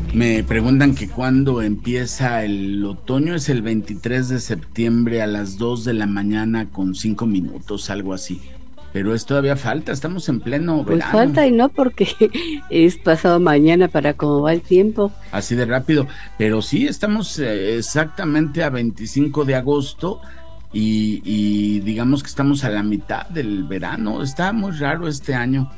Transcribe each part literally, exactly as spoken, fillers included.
Me preguntan que cuándo empieza el otoño. Es el veintitrés de septiembre a las dos de la mañana con cinco minutos, algo así. Pero es todavía falta, estamos en pleno Pues verano. falta y no porque es pasado mañana para cómo va el tiempo. Así de rápido. Pero sí, estamos eh, exactamente a veinticinco de agosto y, y digamos que estamos a la mitad del verano. Está muy raro este año.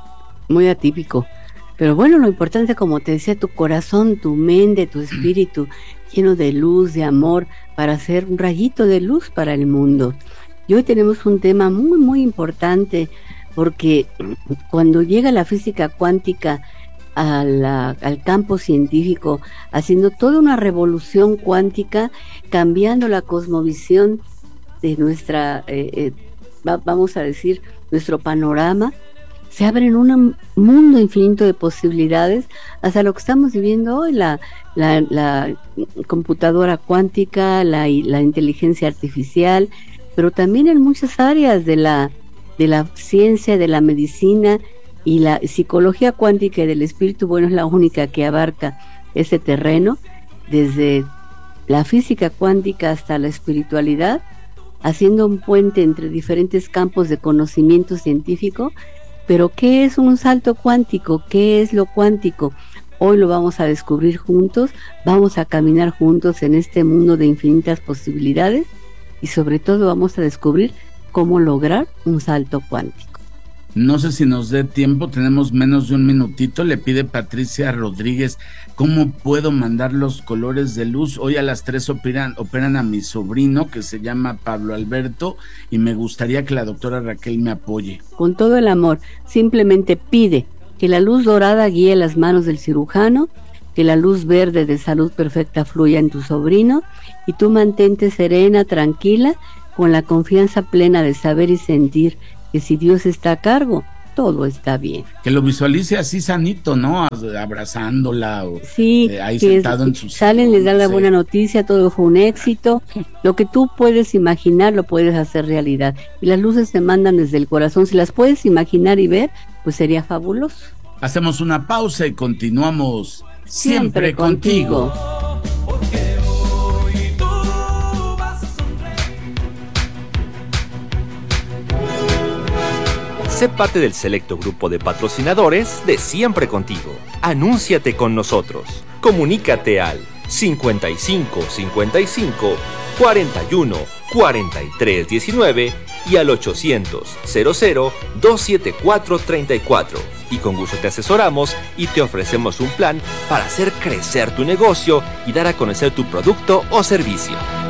Muy atípico. Pero bueno, lo importante, como te decía, tu corazón, tu mente, tu espíritu, lleno de luz, de amor, para ser un rayito de luz para el mundo. Y hoy tenemos un tema muy, muy importante, porque cuando llega la física cuántica a la, al campo científico, haciendo toda una revolución cuántica, cambiando la cosmovisión de nuestra, eh, eh, va, vamos a decir, nuestro panorama, se abren un mundo infinito de posibilidades hasta lo que estamos viviendo hoy, la, la, la computadora cuántica, la, la inteligencia artificial, pero también en muchas áreas de la, de la ciencia, de la medicina y la psicología cuántica y del espíritu. Bueno, es la única que abarca ese terreno, desde la física cuántica hasta la espiritualidad, haciendo un puente entre diferentes campos de conocimiento científico. Pero ¿qué es un salto cuántico? ¿Qué es lo cuántico? Hoy lo vamos a descubrir juntos, vamos a caminar juntos en este mundo de infinitas posibilidades y sobre todo vamos a descubrir cómo lograr un salto cuántico. No sé si nos dé tiempo, tenemos menos de un minutito. Le pide Patricia Rodríguez, ¿cómo puedo mandar los colores de luz? Hoy a las tres operan, operan a mi sobrino, que se llama Pablo Alberto, y me gustaría que la doctora Raquel me apoye. Con todo el amor, simplemente pide que la luz dorada guíe las manos del cirujano, que la luz verde de salud perfecta fluya en tu sobrino, y tú mantente serena, tranquila, con la confianza plena de saber y sentir que si Dios está a cargo, todo está bien. Que lo visualice así sanito, ¿no? Abrazándola o sí, eh, ahí que sentado en su salen, les dan la sí. buena noticia, todo fue un éxito. Lo que tú puedes imaginar lo puedes hacer realidad. Y las luces se mandan desde el corazón. Si las puedes imaginar y ver, pues sería fabuloso. Hacemos una pausa y continuamos siempre, siempre contigo. contigo. Sé parte del selecto grupo de patrocinadores de Siempre Contigo. Anúnciate con nosotros. Comunícate al cincuenta y cinco cincuenta y cinco cuarenta y uno cuarenta y tres diecinueve y al ochocientos cero cero dos siete cuatro treinta y cuatro. Y con gusto te asesoramos y te ofrecemos un plan para hacer crecer tu negocio y dar a conocer tu producto o servicio.